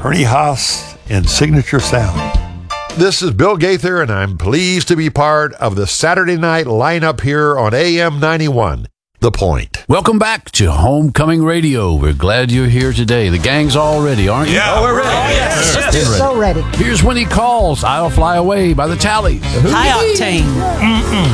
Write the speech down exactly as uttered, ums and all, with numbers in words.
Ernie Haas and Signature Sound. This is Bill Gaither, and I'm pleased to be part of the Saturday night lineup here on A M ninety-one, The Point. Welcome back to Homecoming Radio. We're glad you're here today. The gang's all ready, aren't you? Yeah, oh, we're ready. Oh, yes. yes. yes. So ready. Here's When He Calls, I'll Fly Away by the Tallies. High Octane. Mm-mm.